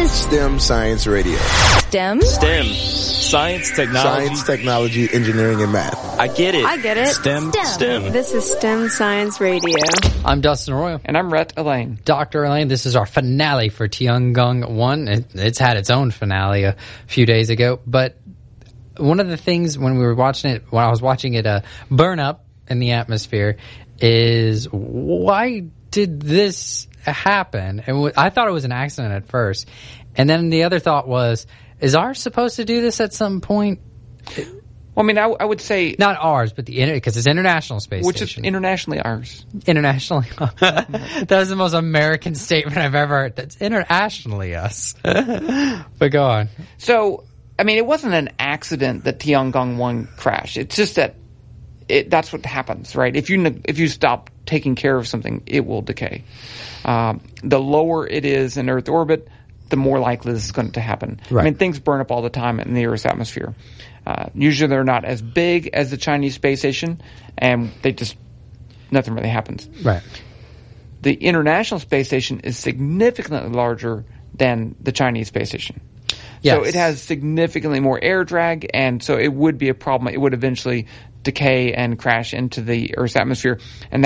is STEM Science Radio. STEM? STEM. Science, technology, engineering, and math. I get it. I get it. STEM. This is STEM Science Radio. I'm Dustin Royal. And I'm Rhett Elaine. Dr. Elaine, this is our finale for Tiangong 1. It's had its own finale a few days ago. But one of the things when I was watching it burn up in the atmosphere is, why did this happen? And I thought it was an accident at first. And then the other thought was, is ours supposed to do this at some point? Well, I mean, I would say... Not ours, but because it's International Space Station. Which is internationally ours. Internationally. That was the most American statement I've ever heard. That's internationally us. But go on. So, I mean, it wasn't an accident that Tiangong 1 crashed. It's just that that's what happens, right? If you stop taking care of something, it will decay. The lower it is in Earth orbit, the more likely this is going to happen. Right. I mean, things burn up all the time in the Earth's atmosphere. Usually they're not as big as the Chinese space station, and nothing really happens. Right. The International Space Station is significantly larger than the Chinese space station. Yes. So it has significantly more air drag, and so it would be a problem. It would eventually decay and crash into the Earth's atmosphere, and